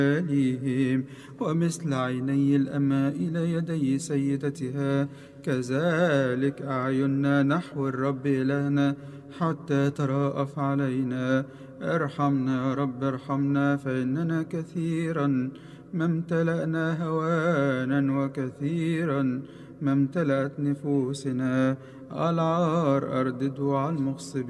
ليهم، ومثل عيني الأماء إلى يدي سيدتها كذلك أعيننا نحو الرب إلهنا حتى تراءف علينا. ارحمنا يا رب ارحمنا، فإننا كثيرا ما امتلأنا هوانا وكثيرا ما امتلأت نفوسنا. العار أردده على المغصبين